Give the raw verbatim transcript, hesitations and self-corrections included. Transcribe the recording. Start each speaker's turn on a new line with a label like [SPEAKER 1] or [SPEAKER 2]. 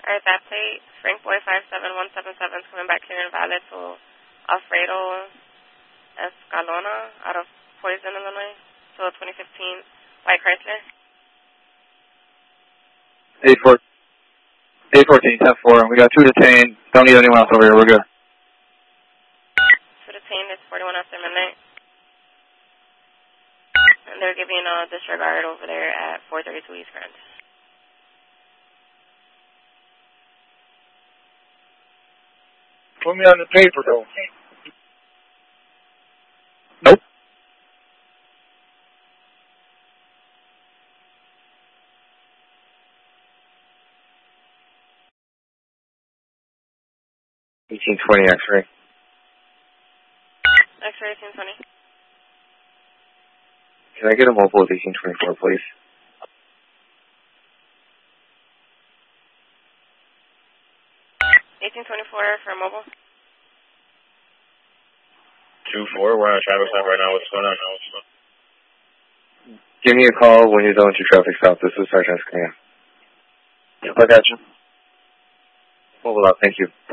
[SPEAKER 1] Alright, that plate, Frank Boy five seven one seven seven is coming back here invalid to Alfredo Escalona out of Poison, Illinois. So twenty fifteen White Chrysler.
[SPEAKER 2] eight fourteen, ten four. We got two detained. Don't need anyone else over here. We're good.
[SPEAKER 1] Two detained. It's forty-one after midnight. And they're giving a disregard over there at four thirty-two East Grand.
[SPEAKER 3] Put me on the paper, though.
[SPEAKER 2] Nope. eighteen twenty X-ray.
[SPEAKER 1] X-ray eighteen twenty.
[SPEAKER 2] Can I get a mobile with eighteen twenty-four, please?
[SPEAKER 1] eighteen twenty-four for mobile.
[SPEAKER 4] two four, we're on a traffic stop right now. What's going on?
[SPEAKER 2] Give me a call when you're done with your traffic stop. This is Sergeant Escalona.
[SPEAKER 3] Yep, I got you.
[SPEAKER 2] Mobile out. Thank you.